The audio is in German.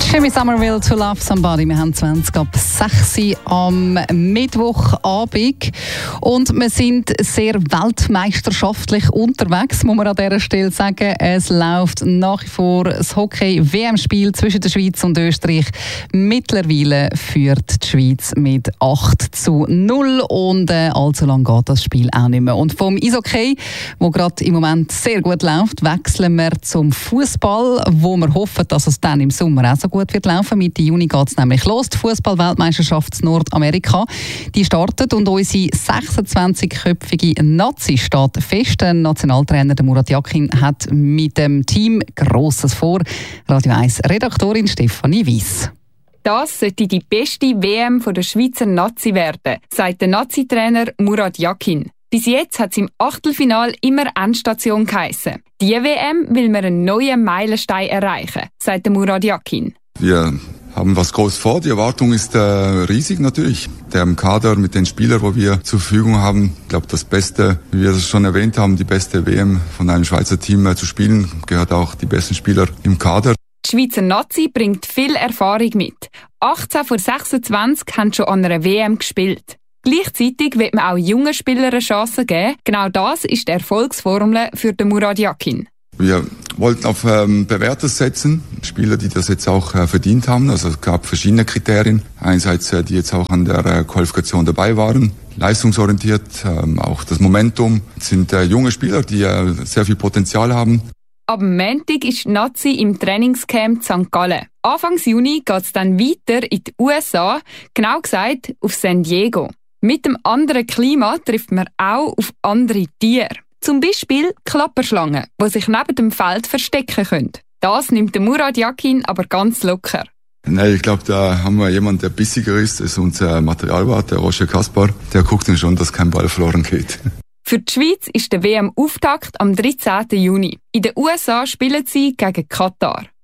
Jimmy Somerville, To Love Somebody. Wir haben 20 ab 6 Uhr am Mittwochabend und wir sind sehr weltmeisterschaftlich unterwegs, muss man an dieser Stelle sagen. Es läuft nach wie vor das Hockey-WM-Spiel zwischen der Schweiz und Österreich. Mittlerweile führt die Schweiz mit 8:0 und allzu lang geht das Spiel auch nicht mehr. Und vom Eishockey, wo gerade im Moment sehr gut läuft, wechseln wir zum Fußball, wo wir hoffen, dass es dann im Sommer auch so gut wird laufen. Mitte Juni geht es nämlich los. Die Fußball-Weltmeisterschaft in Nordamerika. Die startet und unsere 26-köpfige Nazi steht fest. Der Nationaltrainer Murat Yakin hat mit dem Team Grosses vor. Radio 1 Redaktorin Stefanie Weiss. Das sollte die beste WM der Schweizer Nazi werden, sagt der Nazi-Trainer Murat Yakin. Bis jetzt hat es im Achtelfinal immer Endstation geheissen. Die WM will man einen neuen Meilenstein erreichen, sagt der Murat Yakin. Wir haben was groß vor. Die Erwartung ist riesig natürlich. Der im Kader mit den Spielern, wo wir zur Verfügung haben, ich glaube, das Beste, wie wir das schon erwähnt haben, die beste WM von einem Schweizer Team zu spielen, gehört auch die besten Spieler im Kader. Die Schweizer Nazi bringt viel Erfahrung mit. 18 von 26 haben schon an einer WM gespielt. Gleichzeitig wird man auch jungen Spielern eine Chance geben. Genau das ist die Erfolgsformel für den Murat Yakin. Wir wollten auf Bewährte setzen, Spieler, die das jetzt auch verdient haben. Also es gab verschiedene Kriterien. Einerseits, die jetzt auch an der Qualifikation dabei waren, leistungsorientiert, auch das Momentum. Es sind junge Spieler, die sehr viel Potenzial haben. Ab Montag ist die Nazi im Trainingscamp St. Gallen. Anfang Juni geht es dann weiter in die USA, genau gesagt auf San Diego. Mit dem anderen Klima trifft man auch auf andere Tiere. Zum Beispiel Klapperschlangen, die sich neben dem Feld verstecken können. Das nimmt der Murat Yakin aber ganz locker. Nein, ich glaube, da haben wir jemanden, der bissiger ist. Das ist unser Materialwart, der Roger Kaspar. Der guckt dann schon, dass kein Ball verloren geht. Für die Schweiz ist der WM-Auftakt am 13. Juni. In den USA spielen sie gegen Katar.